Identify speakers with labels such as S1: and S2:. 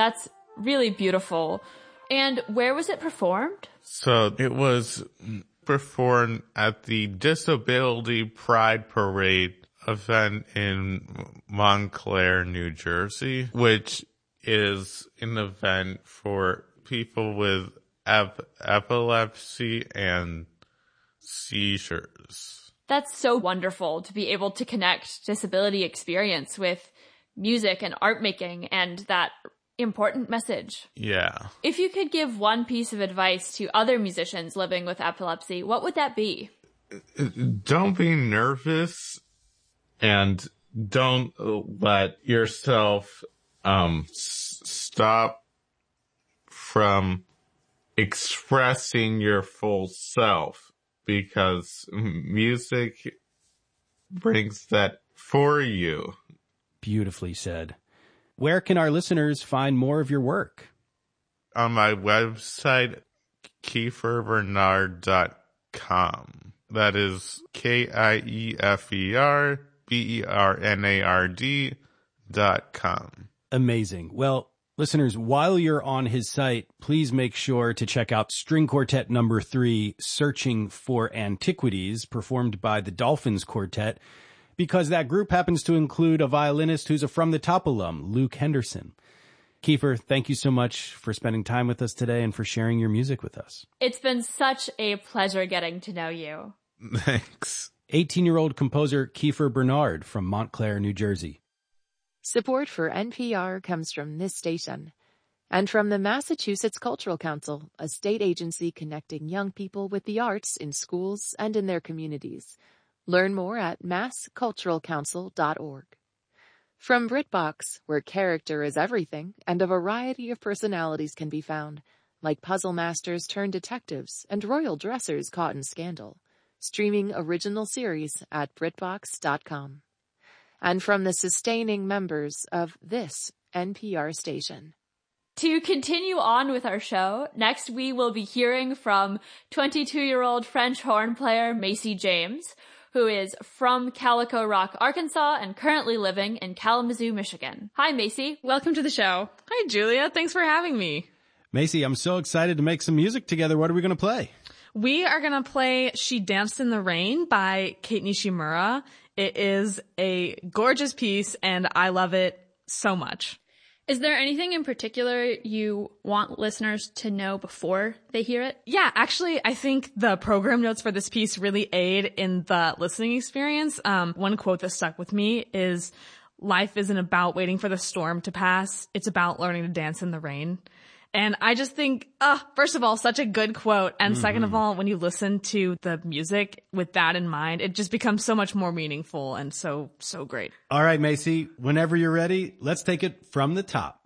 S1: That's really beautiful. And where was it performed?
S2: So it was performed at the Disability Pride Parade event in Montclair, New Jersey, which is an event for people with epilepsy and seizures.
S1: That's so wonderful to be able to connect disability experience with music and art making and that important message.
S2: Yeah.
S1: If you could give one piece of advice to other musicians living with epilepsy, what would that be?
S2: Don't be nervous and don't let yourself stop from expressing your full self, because music brings that for you.
S3: Beautifully said. Where can our listeners find more of your work?
S2: On my website, KieferBernard.com. That is KieferBernard.com.
S3: Amazing. Well, listeners, while you're on his site, please make sure to check out String Quartet number 3, Searching for Antiquities, performed by the Dolphins Quartet, because that group happens to include a violinist who's a From the Top alum, Luke Henderson. Kiefer, thank you so much for spending time with us today and for sharing your music with us.
S1: It's been such a pleasure getting to know you.
S2: Thanks.
S3: 18-year-old composer Kiefer Bernard from Montclair, New Jersey.
S4: Support for NPR comes from this station and from the Massachusetts Cultural Council, a state agency connecting young people with the arts in schools and in their communities. Learn more at massculturalcouncil.org. From BritBox, where character is everything and a variety of personalities can be found, like puzzle masters turned detectives and royal dressers caught in scandal. Streaming original series at BritBox.com. And from the sustaining members of this NPR station.
S1: To continue on with our show, next we will be hearing from 22-year-old French horn player Macy James, who is from Calico Rock, Arkansas, and currently living in Kalamazoo, Michigan. Hi, Macy.
S5: Welcome to the show. Hi, Julia. Thanks for having me.
S3: Macy, I'm so excited to make some music together. What are we going to play?
S5: We are going to play She Danced in the Rain by Kate Nishimura. It is a gorgeous piece, and I love it so much.
S1: Is there anything in particular you want listeners to know before they hear it?
S5: Yeah, actually, I think the program notes for this piece really aid in the listening experience. One quote that stuck with me is, "Life isn't about waiting for the storm to pass. It's about learning to dance in the rain." And I just think, first of all, such a good quote. And second of all, when you listen to the music with that in mind, it just becomes so much more meaningful and so great.
S3: All right, Macy, whenever you're ready, let's take it from the top.